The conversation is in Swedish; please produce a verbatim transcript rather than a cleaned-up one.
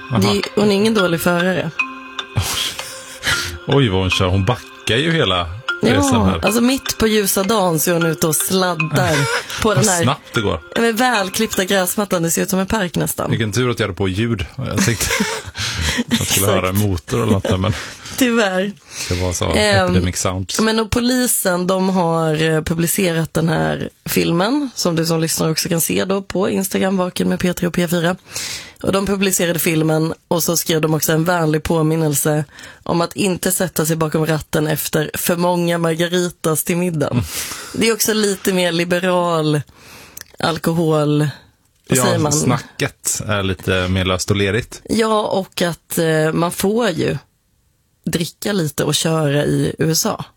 Det, hon är ingen dålig förare. Oj, vad hon kör. Hon backar ju hela resan Ja, här. alltså mitt på ljusa dagen så är hon ute och sladdar på den här snabbt det går. med välklippta gräsmattan. Det ser ut som en park nästan. Vilken tur att jag hade på ljud. Jag tänkte att jag skulle höra en motor eller något där, men tyvärr. det var så um, Epidemic Sounds. Men och polisen, de har publicerat den här filmen som du som lyssnar också kan se då på Instagram, Vaken med P tre och P fyra. Och de publicerade filmen och så skrev de också en vänlig påminnelse om att inte sätta sig bakom ratten efter för många margaritas till middagen. Mm. Det är också lite mer liberal alkohol, vad ja, säger man? Snacket är lite mer löst och lerigt. Ja, och att eh, man får ju dricka lite och köra i U S A.